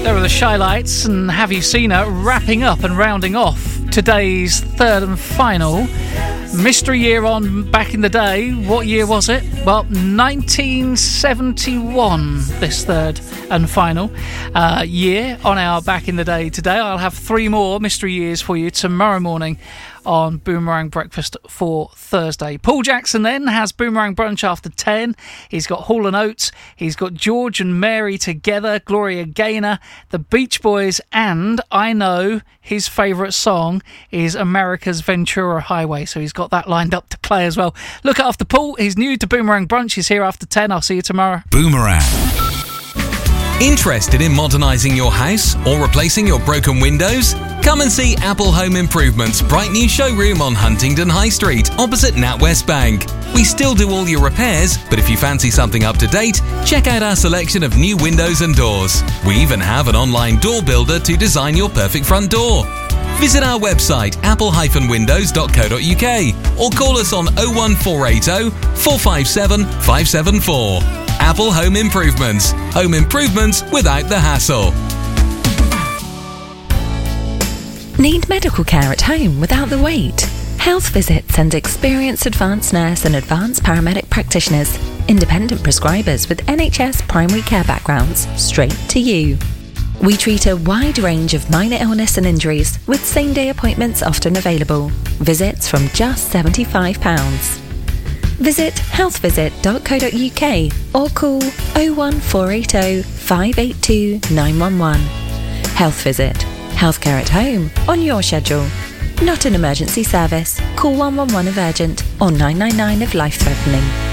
There are the Shy Lights and Have You Seen Her, wrapping up and rounding off today's third and final mystery year on Back in the Day. What year was it? Well, 1971, this third and final year on our Back in the Day today. I'll have 3 more mystery years for you tomorrow morning on Boomerang Breakfast for Thursday. Paul Jackson then has Boomerang Brunch after 10. He's got Hall & Oates. He's got George and Mary Together, Gloria Gaynor, the Beach Boys, and I know his favourite song is America's Ventura Highway, so he's got that lined up to play as well. Look after Paul. He's new to Boomerang Brunch. He's here after 10. I'll see you tomorrow. Boomerang. Interested in modernising your house or replacing your broken windows? Come and see Apple Home Improvement's bright new showroom on Huntingdon High Street, opposite NatWest Bank. We still do all your repairs, but if you fancy something up to date, check out our selection of new windows and doors. We even have an online door builder to design your perfect front door. Visit our website apple-windows.co.uk or call us on 01480 457 574. Apple Home Improvements. Home improvements without the hassle. Need medical care at home without the wait? Health Visit sends experienced advanced nurse and advanced paramedic practitioners, independent prescribers with NHS primary care backgrounds, straight to you. We treat a wide range of minor illness and injuries with same-day appointments often available. Visits from just £75. Visit healthvisit.co.uk or call 01480 582 911. Health Visit. Healthcare at home on your schedule. Not an emergency service. Call 111 if urgent or 999 if life-threatening.